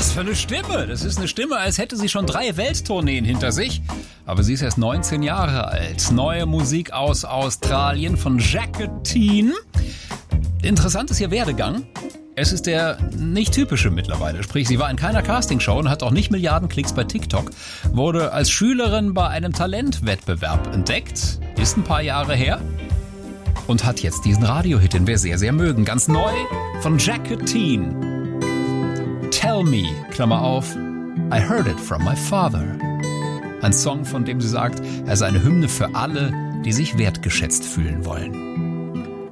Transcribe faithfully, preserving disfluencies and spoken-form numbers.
Was für eine Stimme. Das ist eine Stimme, als hätte sie schon drei Welttourneen hinter sich. Aber sie ist erst neunzehn Jahre alt. Neue Musik aus Australien von Jacqueline. Interessant ist ihr Werdegang. Es ist der nicht typische mittlerweile. Sprich, sie war in keiner Castingshow und hat auch nicht Milliarden Klicks bei TikTok. Wurde als Schülerin bei einem Talentwettbewerb entdeckt. Ist ein paar Jahre her. Und hat jetzt diesen Radiohit, den wir sehr, sehr mögen. Ganz neu von Jacqueline. Tell Me, Klammer auf, I heard it from my father. Ein Song, von dem sie sagt, er sei eine Hymne für alle, die sich wertgeschätzt fühlen wollen.